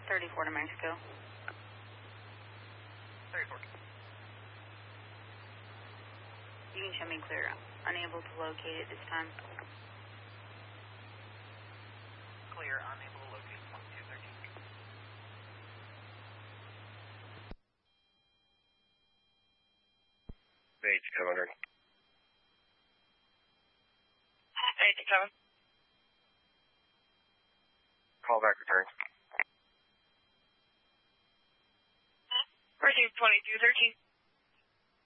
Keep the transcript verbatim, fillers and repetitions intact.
thirty-four to Mexico. thirty-four. You can show me clear. Unable to locate it this time. Clear, unable to locate twenty-two thirteen. eighty-seven hundred. eighty-seven. Call back return. Received twenty-two thirteen.